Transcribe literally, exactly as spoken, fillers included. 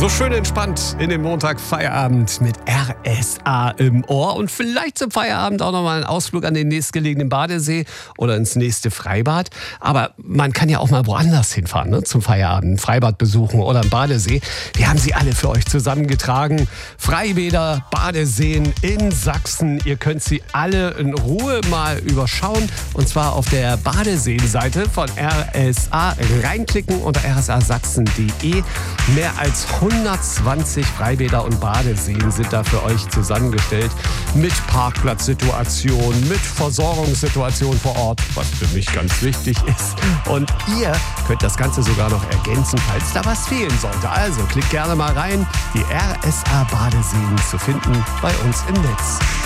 So schön entspannt in den Montag Feierabend mit R S A im Ohr und vielleicht zum Feierabend auch nochmal einen Ausflug an den nächstgelegenen Badesee oder ins nächste Freibad. Aber man kann ja auch mal woanders hinfahren, ne? Zum Feierabend, ein Freibad besuchen oder einen Badesee. Wir haben sie alle für euch zusammengetragen. Freibäder, Badeseen in Sachsen. Ihr könnt sie alle in Ruhe mal überschauen. Und zwar auf der Badeseen-Seite von R S A. Reinklicken unter r s a sachsen punkt d e. Mehr als hundertzwanzig Freibäder und Badeseen sind da für euch zusammengestellt. Mit Parkplatzsituation, mit Versorgungssituation vor Ort, was für mich ganz wichtig ist. Und ihr könnt das Ganze sogar noch ergänzen, falls da was fehlen sollte. Also klickt gerne mal rein, die R S A Badeseen zu finden bei uns im Netz.